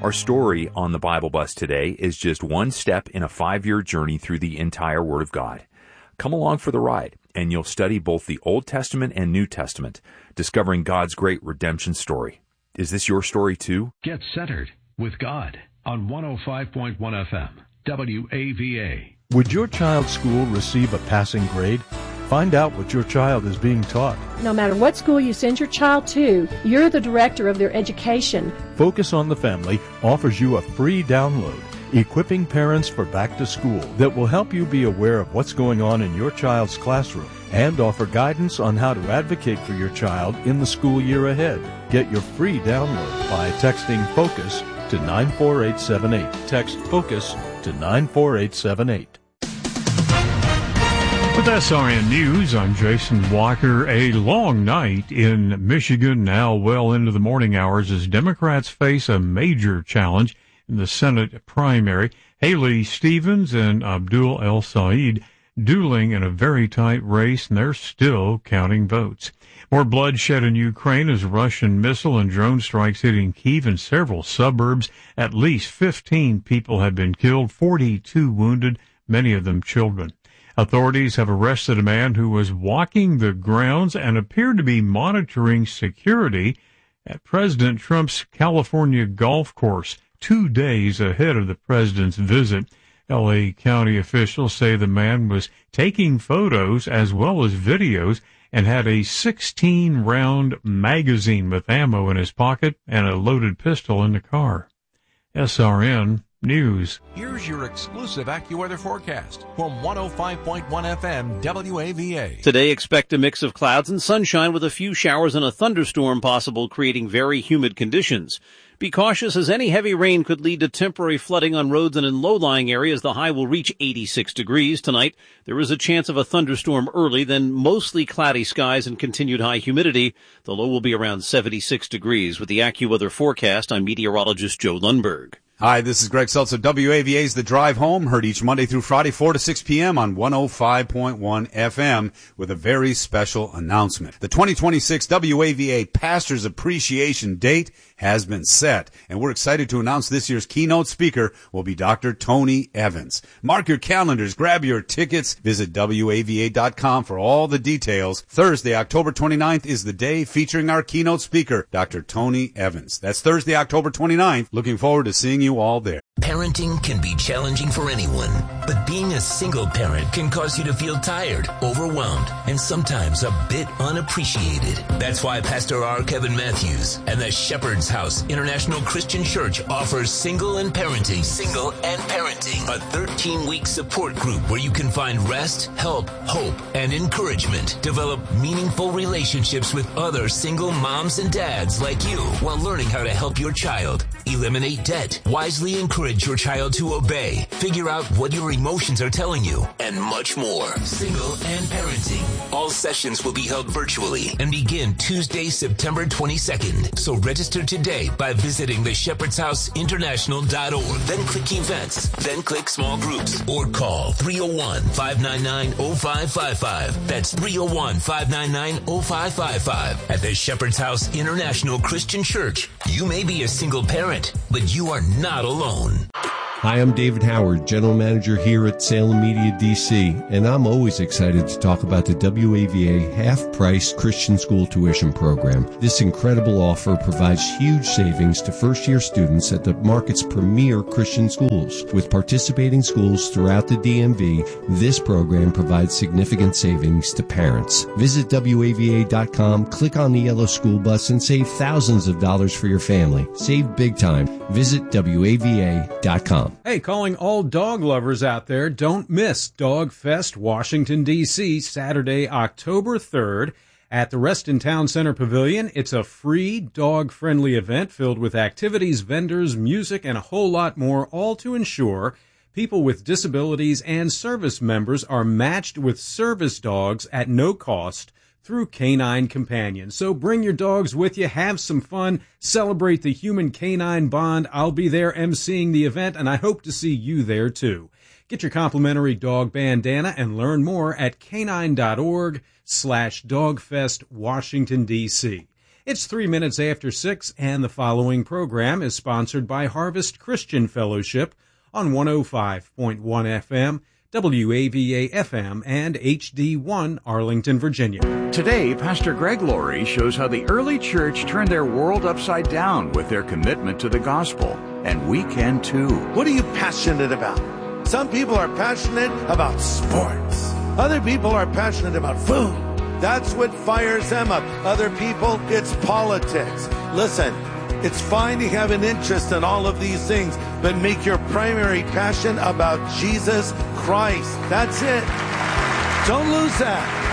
Our story on the Bible Bus today is just one step in a 5-year journey through the entire Word of God. Come along for the ride, and you'll study both the Old Testament and New Testament, discovering God's great redemption story. Is this your story too? Get centered with God on 105.1 FM, WAVA. Would your child's school receive a passing grade? Find out what your child is being taught. No matter what school you send your child to, you're the director of their education. Focus on the Family offers you a free download, Equipping Parents for Back to School, that will help you be aware of what's going on in your child's classroom and offer guidance on how to advocate for your child in the school year ahead. Get your free download by texting FOCUS to 94878. Text FOCUS to 94878. With SRN News, I'm Jason Walker. A long night in Michigan, now well into the morning hours, as Democrats face a major challenge in the Senate primary. Haley Stevens and Abdul El Said dueling in a very tight race, and they're still counting votes. More bloodshed in Ukraine as Russian missile and drone strikes hitting Kyiv and several suburbs. At least 15 people have been killed, 42 wounded, many of them children. Authorities have arrested a man who was walking the grounds and appeared to be monitoring security at President Trump's California golf course 2 days ahead of the president's visit. L.A. County officials say the man was taking photos as well as videos and had a 16-round magazine with ammo in his pocket and a loaded pistol in the car. SRN News. Here's your exclusive AccuWeather forecast from 105.1 FM WAVA. Today, expect a mix of clouds and sunshine with a few showers and a thunderstorm possible, creating very humid conditions. Be cautious as any heavy rain could lead to temporary flooding on roads and in low-lying areas. The high will reach 86 degrees. Tonight, there is a chance of a thunderstorm early, then mostly cloudy skies and continued high humidity. The low will be around 76 degrees. With the AccuWeather forecast, I'm meteorologist Joe Lundberg. Hi, this is Greg Seltzer. WAVA's The Drive Home, heard each Monday through Friday, 4 to 6 p.m. on 105.1 FM with a very special announcement. The 2026 WAVA Pastors Appreciation Date has been set, and we're excited to announce this year's keynote speaker will be Dr. Tony Evans. Mark your calendars, grab your tickets, visit WAVA.com for all the details. Thursday, October 29th is the day featuring our keynote speaker, Dr. Tony Evans. That's Thursday, October 29th. Looking forward to seeing you all there. Parenting can be challenging for anyone, but being a single parent can cause you to feel tired, overwhelmed, and sometimes a bit unappreciated. That's why Pastor R. Kevin Matthews and the Shepherd's House International Christian Church offers Single and Parenting, a 13-week support group where you can find rest, help, hope, and encouragement. Develop meaningful relationships with other single moms and dads like you while learning how to help your child eliminate debt, wisely encourage your child to obey, figure out what your emotions are telling you, and much more. Single and Parenting. All sessions will be held virtually and begin Tuesday, September 22nd. So register today by visiting theshepherdshouseinternational.org. Then click Events. Then click Small Groups. Or call 301-599-0555. That's 301-599-0555. At the Shepherd's House International Christian Church, you may be a single parent, but you are not alone. Hi, I'm David Howard, General Manager here at Salem Media DC, and I'm always excited to talk about the WAVA half-price Christian school tuition program. This incredible offer provides huge savings to first-year students at the market's premier Christian schools. With participating schools throughout the DMV, this program provides significant savings to parents. Visit WAVA.com, click on the yellow school bus, and save thousands of dollars for your family. Save big time. Visit WAVA.com. Hey, calling all dog lovers out there, don't miss Dog Fest Washington, D.C., Saturday, October 3rd at the Reston Town Center Pavilion. It's a free, dog-friendly event filled with activities, vendors, music, and a whole lot more, all to ensure people with disabilities and service members are matched with service dogs at no cost through Canine Companion. So bring your dogs with you, have some fun, celebrate the human-canine bond. I'll be there emceeing the event, and I hope to see you there too. Get your complimentary dog bandana and learn more at canine.org/DogFest Washington, D.C. It's 3 minutes after 6, and the following program is sponsored by Harvest Christian Fellowship on 105.1 FM, WAVA-FM, and HD1 Arlington, Virginia. Today, Pastor Greg Laurie shows how the early church turned their world upside down with their commitment to the gospel. And we can too. What are you passionate about? Some people are passionate about sports. Other people are passionate about food. That's what fires them up. Other people, it's politics. Listen, it's fine to have an interest in all of these things, but make your primary passion about Jesus Christ. That's it. Don't lose that.